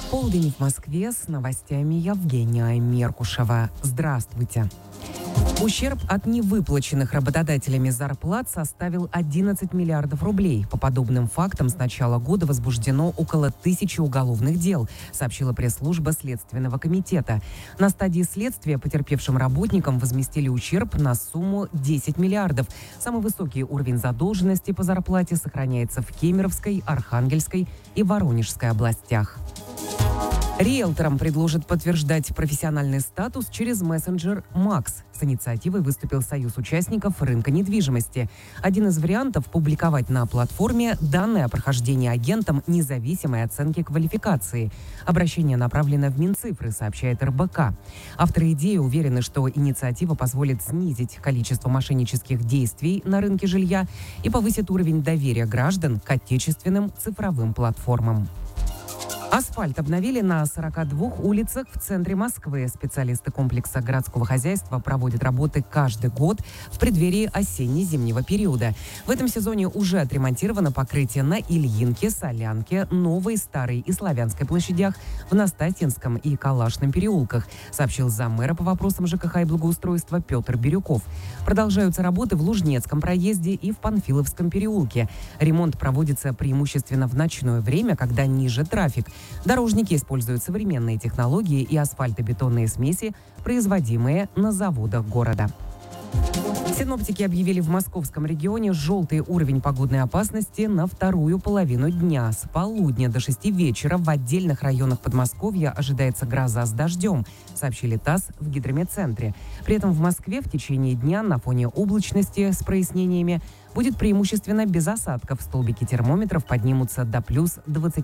Полдень в Москве, с новостями Евгения Меркушева. Здравствуйте. Ущерб от невыплаченных работодателями зарплат составил 11 миллиардов рублей. По подобным фактам с начала года возбуждено около 1000 уголовных дел, сообщила пресс-служба Следственного комитета. На стадии следствия потерпевшим работникам возместили ущерб на сумму 10 миллиардов. Самый высокий уровень задолженности по зарплате сохраняется в Кемеровской, Архангельской и Воронежской областях. Риэлторам предложат подтверждать профессиональный статус через мессенджер Макс. С инициативой выступил Союз участников рынка недвижимости. Один из вариантов – публиковать на платформе данные о прохождении агентом независимой оценки квалификации. Обращение направлено в Минцифры, сообщает РБК. Авторы идеи уверены, что инициатива позволит снизить количество мошеннических действий на рынке жилья и повысит уровень доверия граждан к отечественным цифровым платформам. Асфальт обновили на 42 улицах в центре Москвы. Специалисты комплекса городского хозяйства проводят работы каждый год в преддверии осенне-зимнего периода. В этом сезоне уже отремонтировано покрытие на Ильинке, Солянке, Новой, Старой и Славянской площадях, в Настасьинском и Калашном переулках, сообщил заммэра по вопросам ЖКХ и благоустройства Петр Бирюков. Продолжаются работы в Лужнецком проезде и в Панфиловском переулке. Ремонт проводится преимущественно в ночное время, когда ниже трафик. Дорожники используют современные технологии и асфальтобетонные смеси, производимые на заводах города. Синоптики объявили в московском регионе желтый уровень погодной опасности на вторую половину дня. С полудня до 6 вечера в отдельных районах Подмосковья ожидается гроза с дождем, сообщили ТАСС в гидрометцентре. При этом в Москве в течение дня на фоне облачности с прояснениями будет преимущественно без осадков. Столбики термометров поднимутся до плюс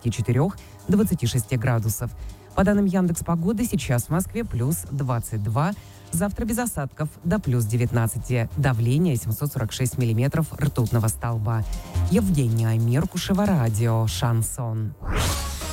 24-26 градусов. По данным Яндекс.Погоды, сейчас в Москве плюс 22, завтра без осадков до плюс 19. Давление 746 миллиметров ртутного столба. Евгения Меркушева, радио «Шансон».